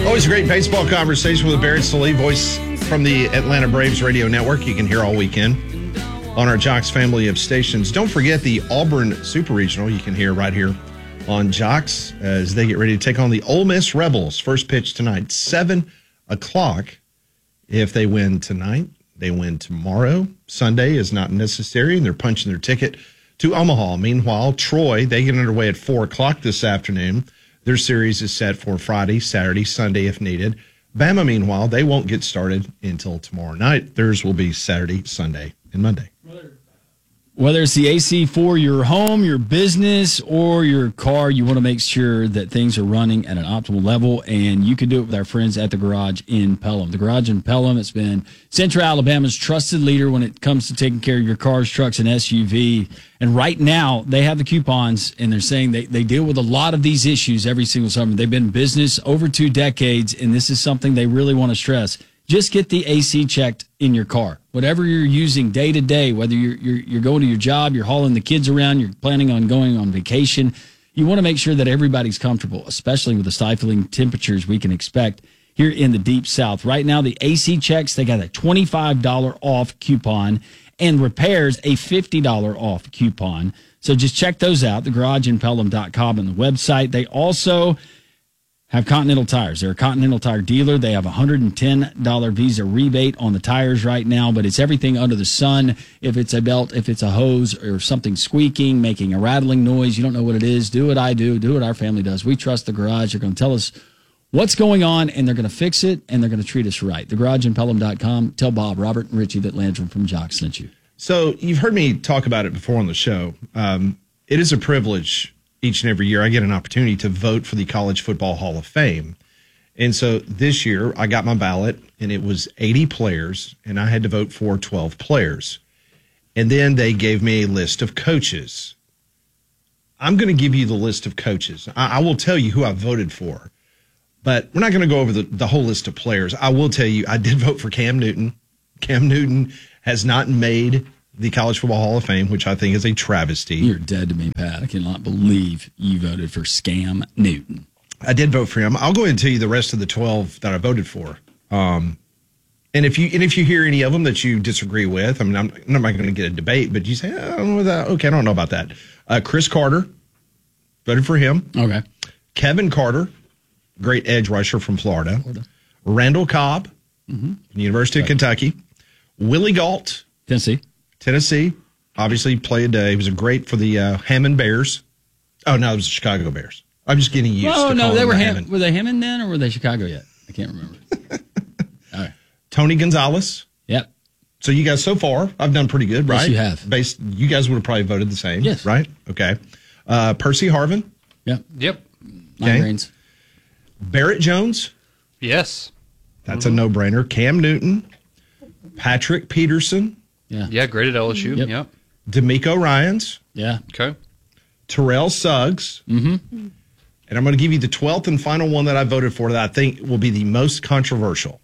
Always a great baseball conversation with Barrett Sallee, voice from the Atlanta Braves radio network. You can hear all weekend on our Jocks family of stations. Don't forget the Auburn Super Regional. You can hear right here on Jocks as they get ready to take on the Ole Miss Rebels. First pitch tonight, 7 o'clock. If they win tonight, they win tomorrow. Sunday is not necessary, and they're punching their ticket to Omaha. Meanwhile, Troy, they get underway at 4 o'clock this afternoon. Their series is set for Friday, Saturday, Sunday if needed. Bama, meanwhile, they won't get started until tomorrow night. Theirs will be Saturday, Sunday, and Monday. Whether it's the AC for your home, your business, or your car, you want to make sure that things are running at an optimal level, and you can do it with our friends at The Garage in Pelham. The Garage in Pelham has been Central Alabama's trusted leader when it comes to taking care of your cars, trucks, and SUV. And right now, they have the coupons, and they're saying they deal with a lot of these issues every single summer. They've been in business over 2 decades, and this is something they really want to stress. Just get the AC checked in your car. Whatever you're using day to day, whether you're going to your job, you're hauling the kids around, you're planning on going on vacation, you want to make sure that everybody's comfortable, especially with the stifling temperatures we can expect here in the Deep South. Right now, the AC checks, they got a $25 off coupon, and repairs a $50 off coupon. So just check those out, thegarageinpelham.com and the website. They also have Continental Tires. They're a Continental Tire dealer. They have a $110 Visa rebate on the tires right now, but it's everything under the sun. If it's a belt, if it's a hose, or something squeaking, making a rattling noise, you don't know what it is, do what I do, do what our family does. We trust the Garage. They're going to tell us what's going on, and they're going to fix it, and they're going to treat us right. Thegarageinpelham.com. Tell Bob, Robert, and Richie that Landrum from Jock sent you. So you've heard me talk about it before on the show. It is a privilege each and every year I get an opportunity to vote for the College Football Hall of Fame. And so this year I got my ballot, and it was 80 players, and I had to vote for 12 players. And then they gave me a list of coaches. I'm going to give you the list of coaches. I will tell you who I voted for, but we're not going to go over the whole list of players. I will tell you I did vote for Cam Newton. Cam Newton has not made the College Football Hall of Fame, which I think is a travesty. You're dead to me, Pat. I cannot believe you voted for Scam Newton. I did vote for him. I'll go ahead and tell you the rest of the 12 that I voted for. And if you hear any of them that you disagree with, I mean, I'm not going to get a debate, but you say, I don't know that. Okay, I don't know about that. Chris Carter, voted for him. Okay. Kevin Carter, great edge rusher from Florida. Randall Cobb, from the University of Kentucky. Willie Galt, Tennessee, obviously played. He was great for the Hammond Bears. Oh, no, it was the Chicago Bears. I'm just getting used to calling them they were Hammond. Were they Hammond then, or were they Chicago yet? I can't remember. All right. Tony Gonzalez. Yep. So you guys, so far, I've done pretty good, right? Yes, you have. You guys would have probably voted the same, yes, right? Okay. Percy Harvin. Yep. Migraines. Barrett Jones. Yes. That's a no-brainer. Cam Newton. Patrick Peterson. Yeah, great at LSU. Yep. D'Amico Ryans. Yeah. Okay. Terrell Suggs. Mm-hmm. And I'm going to give you the 12th and final one that I voted for that I think will be the most controversial.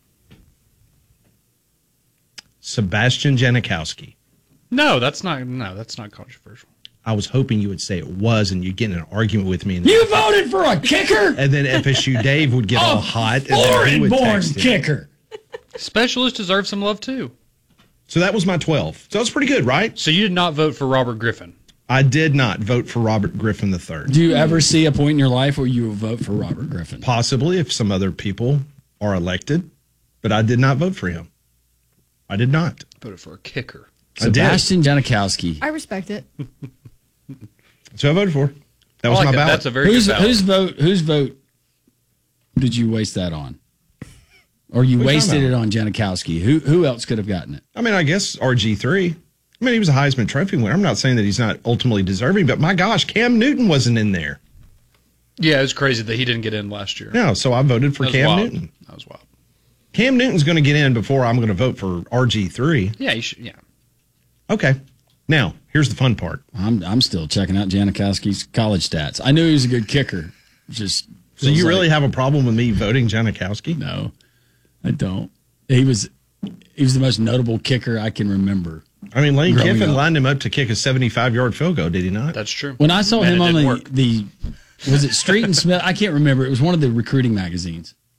Sebastian Janikowski. No, that's not controversial. I was hoping you would say it was, and you'd get in an argument with me. And you voted for a kicker? And then FSU Dave would get all hot. And then he would text him. Kicker. Specialists deserve some love, too. So that was my 12. So that's pretty good, right? So you did not vote for Robert Griffin? I did not vote for Robert Griffin III. Do you ever see a point in your life where you will vote for Robert Griffin? Possibly, if some other people are elected, but I did not vote for him. I did not. I voted for a kicker. Sebastian Janikowski. I respect it. So I voted for. That was my ballot. That's a very good ballot. Whose vote did you waste that on? Or you wasted it on Janikowski? Who else could have gotten it? I mean, I guess RG3. I mean, he was a Heisman Trophy winner. I'm not saying that he's not ultimately deserving, but my gosh, Cam Newton wasn't in there. Yeah, it's crazy that he didn't get in last year. No, so I voted for Cam Newton. That was wild. Cam Newton's going to get in before I'm going to vote for RG3. Yeah, you should. Yeah. Okay. Now, here's the fun part. I'm still checking out Janikowski's college stats. I knew he was a good kicker. So you really have a problem with me voting Janikowski? No, I don't. He was the most notable kicker I can remember. I mean, Lane Kiffin lined him up to kick a 75-yard field goal, did he not? That's true. When I saw him on the was it Street and Smith? I can't remember. It was one of the recruiting magazines.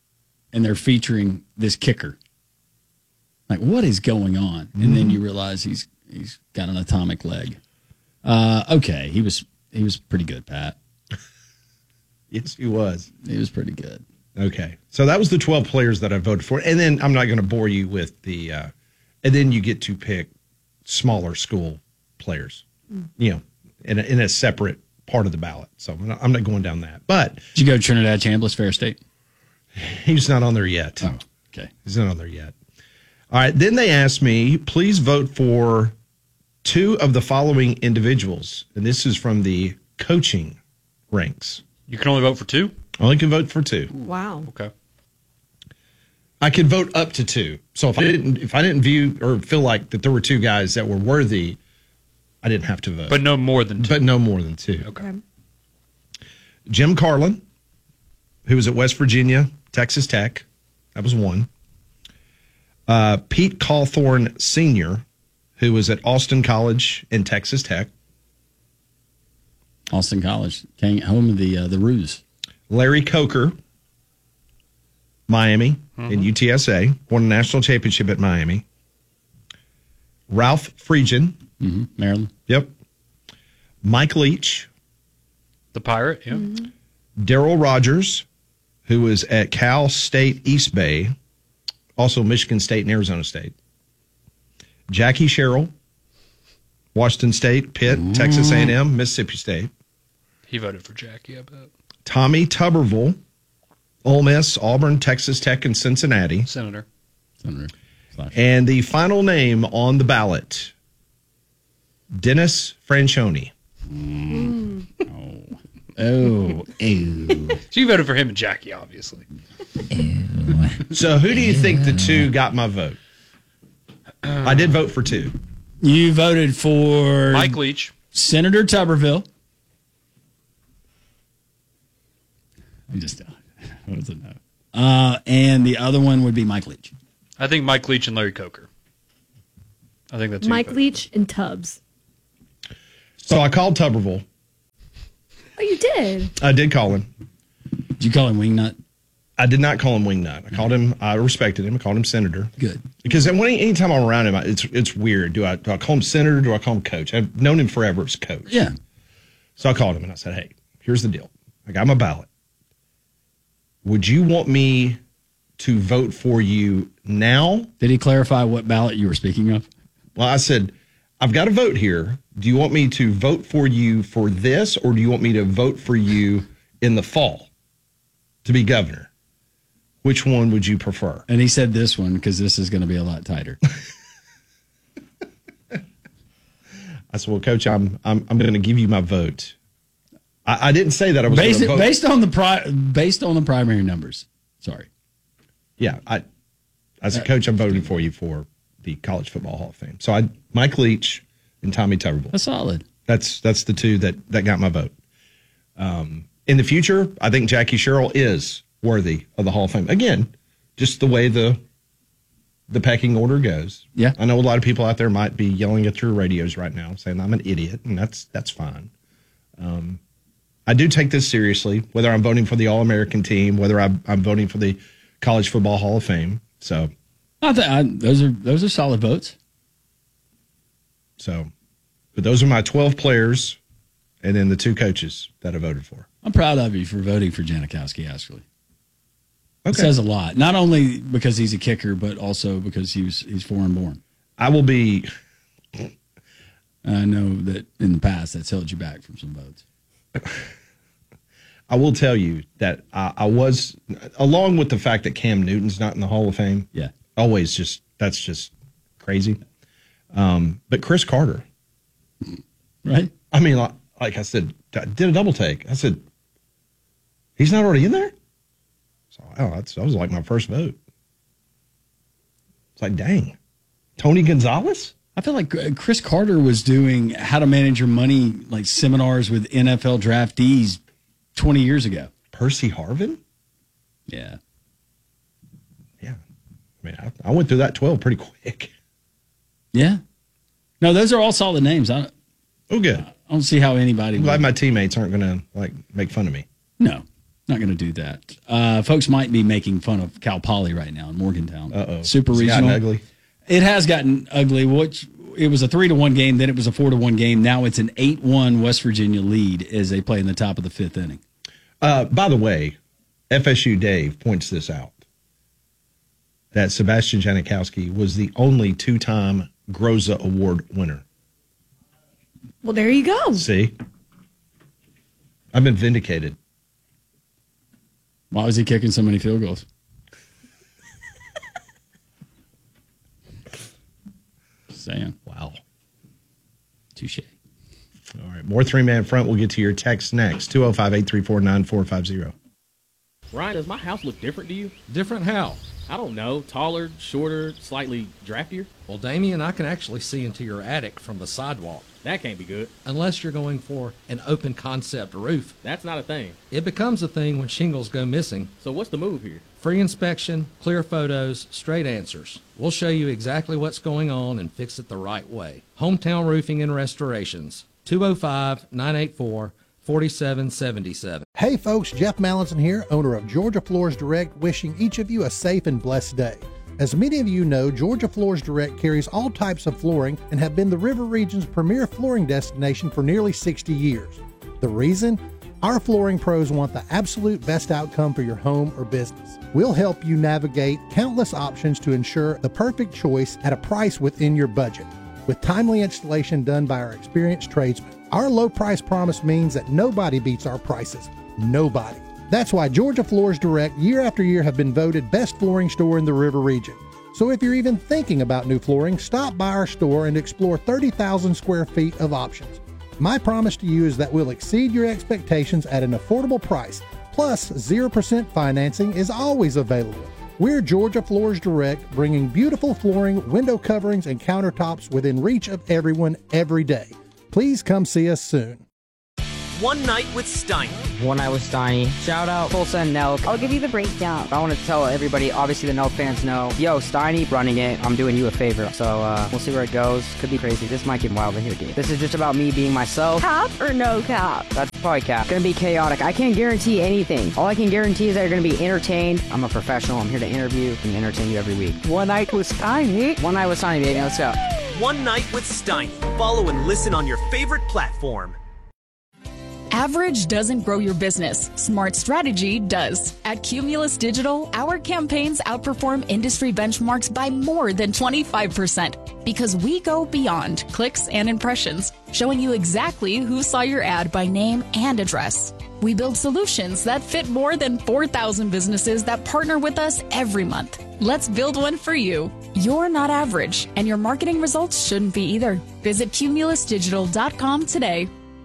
and they're featuring this kicker. Like, what is going on? And then you realize he's got an atomic leg. Okay, he was pretty good, Pat. Yes, he was. He was pretty good. Okay, so that was the 12 players that I voted for, and then I'm not going to bore you with the. And then you get to pick smaller school players, you know, in a separate part of the ballot. So I'm not going down that. But did you go to Trinidad Chambliss Fair State? He's not on there yet. Oh, okay. He's not on there yet. All right. Then they asked me, please vote for 2 of the following individuals, and this is from the coaching ranks. You can only vote for 2? Only can vote for 2. Wow. Okay. I could vote up to 2. So if I didn't view or feel like that there were 2 guys that were worthy, I didn't have to vote. But no more than 2. But no more than 2. Okay. Jim Carlin, who was at West Virginia, Texas Tech. That was 1. Pete Cawthorn Sr., who was at Austin College and Texas Tech. Austin College, home of the Roos. Larry Coker, Miami and UTSA, won a national championship at Miami. Ralph Friedgen, Maryland. Yep. Mike Leach, the Pirate, yeah. Daryl Rogers, who was at Cal State East Bay, also Michigan State and Arizona State. Jackie Sherrill, Washington State, Pitt, Texas A&M, Mississippi State. He voted for Jackie, I bet. Tommy Tuberville, Ole Miss, Auburn, Texas Tech, and Cincinnati. Senator. And the final name on the ballot, Dennis Franchione. Oh. So you voted for him and Jackie, obviously. So who do you think the 2 got my vote? I did vote for 2. You voted for Mike Leach. Senator Tuberville. What was it now? And the other one would be Mike Leach. I think Mike Leach and Larry Coker. I think that's Mike Leach and Tubbs. So I called Tuberville. Oh, you did? I did call him. Did you call him Wingnut? I did not call him Wingnut. I called him. I respected him. I called him Senator. Good. Because anytime I'm around him, it's weird. Do I call him Senator? Do I call him Coach? I've known him forever as Coach. Yeah. So I called him and I said, "Hey, here's the deal. I got my ballot. Would you want me to vote for you now?" Did he clarify what ballot you were speaking of? Well, I said, "I've got a vote here. Do you want me to vote for you for this, or do you want me to vote for you in the fall to be governor? Which one would you prefer?" And he said this one because this is going to be a lot tighter. I said, "Well, Coach, I'm going to give you my vote." I didn't say that I was going to vote based on the primary numbers. Sorry. Yeah, as a coach, I'm voting for you for the College Football Hall of Fame. So Mike Leach and Tommy Tuberville. That's solid. That's the 2 that got my vote. In the future, I think Jackie Sherrill is worthy of the Hall of Fame. Again, just the way the pecking order goes. Yeah. I know a lot of people out there might be yelling at their radios right now saying I'm an idiot, and that's fine. I do take this seriously, whether I'm voting for the All-American team, whether I'm voting for the College Football Hall of Fame. So those are solid votes. So, but those are my 12 players and then the 2 coaches that I voted for. I'm proud of you for voting for Janikowski, actually. Okay. It says a lot, not only because he's a kicker, but also because he's foreign born. I will be. I know that in the past that's held you back from some votes. I will tell you that I was, along with the fact that Cam Newton's not in the Hall of Fame. Yeah. That's just crazy. But Chris Carter. Right? I mean, like I said, I did a double take. I said, he's not already in there? So, that was like my first vote. It's like, dang. Tony Gonzalez? I feel like Chris Carter was doing how to manage your money, like seminars with NFL draftees 20 years ago. Percy Harvin? Yeah. Yeah. I mean, I went through that 12 pretty quick. Yeah. No, those are all solid names. Good. I don't see how anybody I'm glad my teammates aren't going to, make fun of me. No. Not going to do that. Folks might be making fun of Cal Poly right now in Morgantown. Uh-oh. Super It's regional. gotten ugly. It has gotten ugly. It was a 3-1 game, then it was a 4-1 game. Now it's an 8-1 West Virginia lead as they play in the top of the 5th inning. By the way, FSU Dave points this out, that Sebastian Janikowski was the only 2-time Groza Award winner. Well, there you go. See? I've been vindicated. Why was he kicking so many field goals? Saying. Wow. Touche. All right. More three-man front. We'll get to your text next. 205-834-9450. Ryan, does my house look different to you? Different how? I don't know. Taller, shorter, slightly draftier? Well, Damien, I can actually see into your attic from the sidewalk. That can't be good. Unless you're going for an open concept roof. That's not a thing. It becomes a thing when shingles go missing. So what's the move here? Free inspection, clear photos, straight answers. We'll show you exactly what's going on and fix it the right way. Hometown Roofing and Restorations, 205-984-4777. Hey folks, Jeff Mallinson here, owner of Georgia Floors Direct, wishing each of you a safe and blessed day. As many of you know, Georgia Floors Direct carries all types of flooring and have been the River Region's premier flooring destination for nearly 60 years. The reason? Our flooring pros want the absolute best outcome for your home or business. We'll help you navigate countless options to ensure the perfect choice at a price within your budget, with timely installation done by our experienced tradesmen. Our low price promise means that nobody beats our prices. Nobody. That's why Georgia Floors Direct year after year have been voted best flooring store in the River Region. So if you're even thinking about new flooring, stop by our store and explore 30,000 square feet of options. My promise to you is that we'll exceed your expectations at an affordable price, plus 0% financing is always available. We're Georgia Floors Direct, bringing beautiful flooring, window coverings, and countertops within reach of everyone every day. Please come see us soon. One Night with Steiny. One Night with Steiny. Shout out Tulsa and Nelk. I'll give you the breakdown. I want to tell everybody, obviously the Nelk fans know, yo, Steiny running it, I'm doing you a favor. So we'll see where it goes. Could be crazy. This might get wild in here, dude. This is just about me being myself. Cap or no cap? That's probably cap. Gonna be chaotic. I can't guarantee anything. All I can guarantee is that you're gonna be entertained. I'm a professional. I'm here to interview and entertain you every week. One Night with Steiny. One Night with Steiny, baby. Let's go. One Night with Steiny. Follow and listen on your favorite platform. Average doesn't grow your business. Smart strategy does. At Cumulus Digital, our campaigns outperform industry benchmarks by more than 25% because we go beyond clicks and impressions, showing you exactly who saw your ad by name and address. We build solutions that fit more than 4,000 businesses that partner with us every month. Let's build one for you. You're not average, and your marketing results shouldn't be either. Visit cumulusdigital.com today.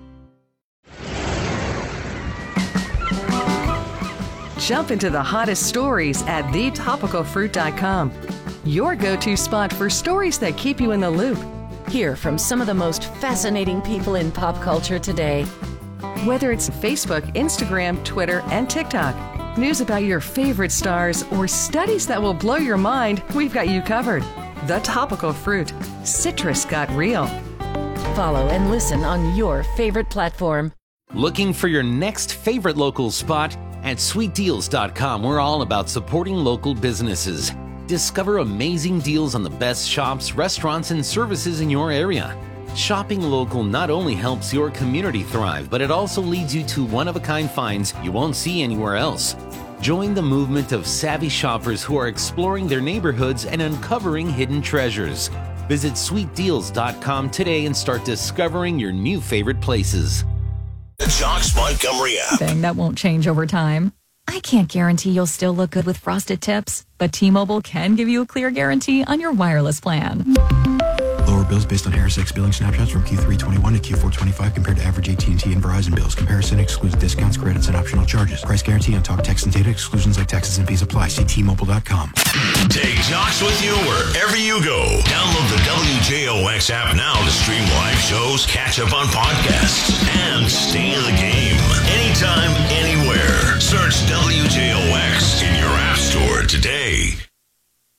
Jump into the hottest stories at thetopicalfruit.com. Your go-to spot for stories that keep you in the loop. Hear from some of the most fascinating people in pop culture today. Whether it's Facebook, Instagram, Twitter, and TikTok, news about your favorite stars, or studies that will blow your mind, we've got you covered. The Topical Fruit. Citrus got real. Follow and listen on your favorite platform. Looking for your next favorite local spot? At sweetdeals.com, we're all about supporting local businesses. Discover amazing deals on the best shops, restaurants, and services in your area. Shopping local not only helps your community thrive, but it also leads you to one-of-a-kind finds you won't see anywhere else. Join the movement of savvy shoppers who are exploring their neighborhoods and uncovering hidden treasures. Visit sweetdeals.com today and start discovering your new favorite places. The Jocks Montgomery app. Thing that won't change over time. I can't guarantee you'll still look good with frosted tips, but T-Mobile can give you a clear guarantee on your wireless plan. Lower bills based on Harris X billing snapshots from Q3 21 to Q4 25 compared to average AT&T and Verizon bills. Comparison excludes discounts, credits, and optional charges. Price guarantee on talk, text, and data. Exclusions like taxes and fees apply. See T-Mobile.com. Take Jocks with you wherever you go. Download the WJOX app now to stream live shows, catch up on podcasts, and stay in the game. Anytime, anywhere. Search WJOX in your app store today.